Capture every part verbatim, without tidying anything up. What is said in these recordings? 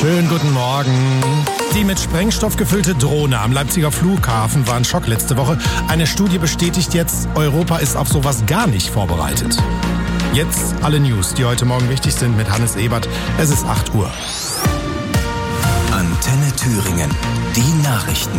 Schönen guten Morgen. Die mit Sprengstoff gefüllte Drohne am Leipziger Flughafen war ein Schock letzte Woche. Eine Studie bestätigt jetzt, Europa ist auf sowas gar nicht vorbereitet. Jetzt alle News, die heute Morgen wichtig sind, mit Hannes Ebert. Es ist acht Uhr. Antenne Thüringen. Die Nachrichten.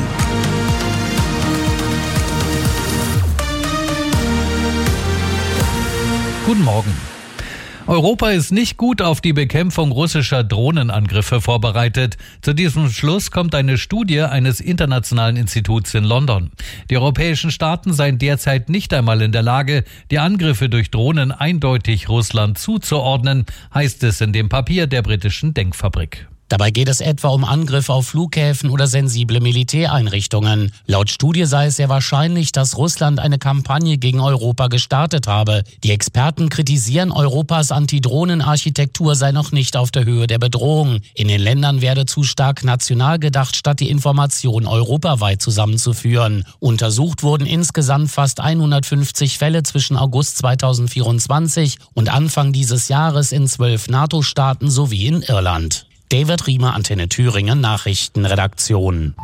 Guten Morgen. Europa ist nicht gut auf die Bekämpfung russischer Drohnenangriffe vorbereitet. Zu diesem Schluss kommt eine Studie eines internationalen Instituts in London. Die europäischen Staaten seien derzeit nicht einmal in der Lage, die Angriffe durch Drohnen eindeutig Russland zuzuordnen, heißt es in dem Papier der britischen Denkfabrik. Dabei geht es etwa um Angriffe auf Flughäfen oder sensible Militäreinrichtungen. Laut Studie sei es sehr wahrscheinlich, dass Russland eine Kampagne gegen Europa gestartet habe. Die Experten kritisieren, Europas Antidrohnenarchitektur sei noch nicht auf der Höhe der Bedrohung. In den Ländern werde zu stark national gedacht, statt die Information europaweit zusammenzuführen. Untersucht wurden insgesamt fast hundertfünfzig Fälle zwischen August zweitausendvierundzwanzig und Anfang dieses Jahres in zwölf NATO-Staaten sowie in Irland. David Riemer, Antenne Thüringen, Nachrichtenredaktion.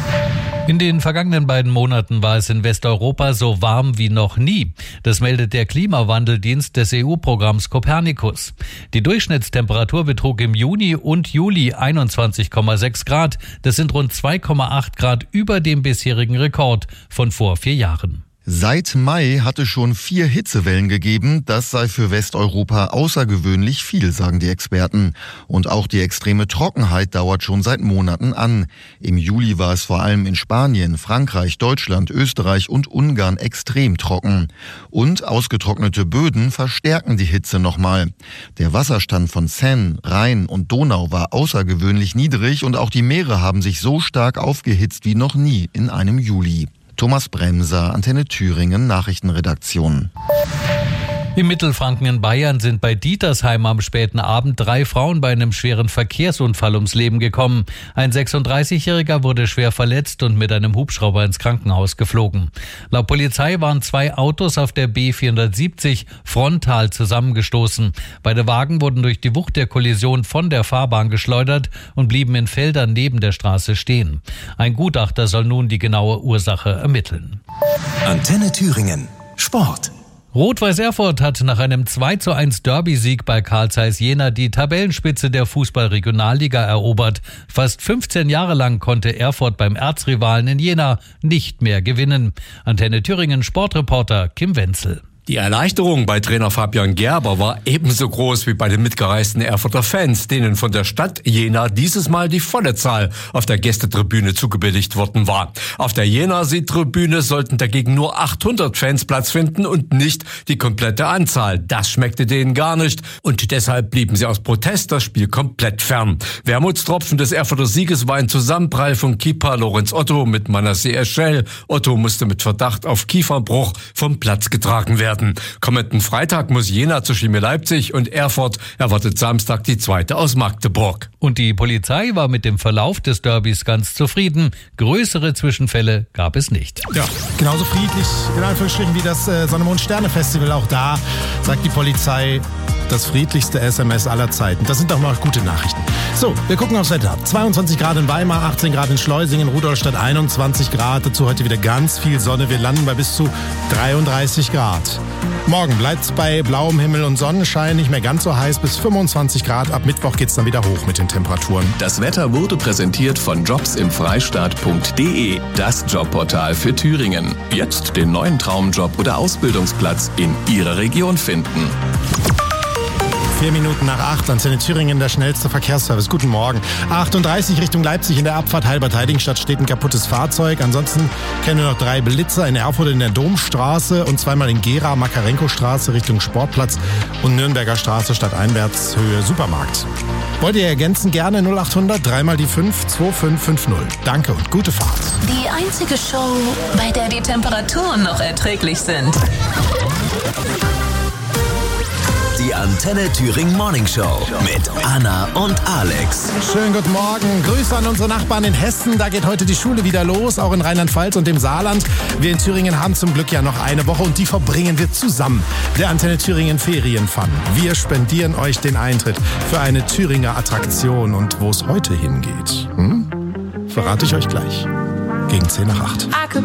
In den vergangenen beiden Monaten war es in Westeuropa so warm wie noch nie. Das meldet der Klimawandeldienst des E U-Programms Copernicus. Die Durchschnittstemperatur betrug im Juni und Juli einundzwanzig Komma sechs Grad. Das sind rund zwei Komma acht Grad über dem bisherigen Rekord von vor vier Jahren. Seit Mai hatte schon vier Hitzewellen gegeben. Das sei für Westeuropa außergewöhnlich viel, sagen die Experten. Und auch die extreme Trockenheit dauert schon seit Monaten an. Im Juli war es vor allem in Spanien, Frankreich, Deutschland, Österreich und Ungarn extrem trocken. Und ausgetrocknete Böden verstärken die Hitze nochmal. Der Wasserstand von Seine, Rhein und Donau war außergewöhnlich niedrig und auch die Meere haben sich so stark aufgehitzt wie noch nie in einem Juli. Thomas Bremser, Antenne Thüringen, Nachrichtenredaktion. Im Mittelfranken in Bayern sind bei Dietersheim am späten Abend drei Frauen bei einem schweren Verkehrsunfall ums Leben gekommen. Ein sechsunddreißigjähriger wurde schwer verletzt und mit einem Hubschrauber ins Krankenhaus geflogen. Laut Polizei waren zwei Autos auf der B vierhundertsiebzig frontal zusammengestoßen. Beide Wagen wurden durch die Wucht der Kollision von der Fahrbahn geschleudert und blieben in Feldern neben der Straße stehen. Ein Gutachter soll nun die genaue Ursache ermitteln. Antenne Thüringen. Sport. Rot-Weiß Erfurt hat nach einem zwei zu eins Derby-Sieg bei Carl Zeiss Jena die Tabellenspitze der Fußball-Regionalliga erobert. Fast fünfzehn Jahre lang konnte Erfurt beim Erzrivalen in Jena nicht mehr gewinnen. Antenne Thüringen Sportreporter Kim Wenzel. Die Erleichterung bei Trainer Fabian Gerber war ebenso groß wie bei den mitgereisten Erfurter Fans, denen von der Stadt Jena dieses Mal die volle Zahl auf der Gästetribüne zugebilligt worden war. Auf der Jena-Südtribüne sollten dagegen nur achthundert Fans Platz finden und nicht die komplette Anzahl. Das schmeckte denen gar nicht und deshalb blieben sie aus Protest das Spiel komplett fern. Wermutstropfen des Erfurter Sieges war ein Zusammenprall von Keeper Lorenz Otto mit Manasseh Eschel. Otto musste mit Verdacht auf Kieferbruch vom Platz getragen werden. Kommenden Freitag muss Jena zu Chemie Leipzig und Erfurt erwartet Samstag die zweite aus Magdeburg. Und die Polizei war mit dem Verlauf des Derbys ganz zufrieden. Größere Zwischenfälle gab es nicht. Ja, genauso friedlich, in Anführungsstrichen, wie das äh, Sonne-Mond-Sterne-Festival. Auch da sagt die Polizei, das friedlichste S M S aller Zeiten. Das sind doch mal gute Nachrichten. So, wir gucken aufs Wetter. zweiundzwanzig Grad in Weimar, achtzehn Grad in Schleusingen, Rudolstadt einundzwanzig Grad. Dazu heute wieder ganz viel Sonne. Wir landen bei bis zu dreiunddreißig Grad. Morgen bleibt es bei blauem Himmel und Sonnenschein, nicht mehr ganz so heiß, bis fünfundzwanzig Grad. Ab Mittwoch geht es dann wieder hoch mit den Temperaturen. Das Wetter wurde präsentiert von jobs im freistaat punkt de, das Jobportal für Thüringen. Jetzt den neuen Traumjob oder Ausbildungsplatz in Ihrer Region finden. Vier Minuten nach acht, Antenne Thüringen, der schnellste Verkehrsservice. Guten Morgen. achtunddreißig Richtung Leipzig in der Abfahrt Halbertheidingstadt steht ein kaputtes Fahrzeug. Ansonsten kennen wir noch drei Blitzer in Erfurt in der Domstraße und zweimal in Gera, Makarenko-Straße Richtung Sportplatz und Nürnberger Straße stadteinwärts Höhe Supermarkt. Wollt ihr ergänzen? Gerne null achthundert, dreimal die fünf, zwei fünf fünf null. Danke und gute Fahrt. Die einzige Show, bei der die Temperaturen noch erträglich sind. Die Antenne Thüringen Morning Show mit Anna und Alex. Schönen guten Morgen. Grüße an unsere Nachbarn in Hessen. Da geht heute die Schule wieder los, auch in Rheinland-Pfalz und dem Saarland. Wir in Thüringen haben zum Glück ja noch eine Woche und die verbringen wir zusammen. Der Antenne Thüringen Ferienfun. Wir spendieren euch den Eintritt für eine Thüringer Attraktion. Und wo es heute hingeht, hm? verrate ich euch gleich. Gegen zehn nach acht.